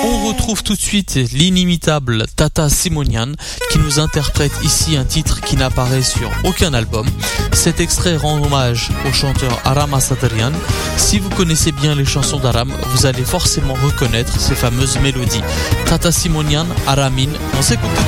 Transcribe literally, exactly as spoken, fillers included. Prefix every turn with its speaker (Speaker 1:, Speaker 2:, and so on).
Speaker 1: On retrouve tout de suite l'inimitable Tata Simonian qui nous interprète ici un titre qui n'apparaît sur aucun album. Cet extrait rend hommage au chanteur Aram Asatrian. Si vous connaissez bien les chansons d'Aram, vous allez forcément reconnaître ces fameuses mélodies. Tata Simonian, Aramin, on s'écoute tout de suite.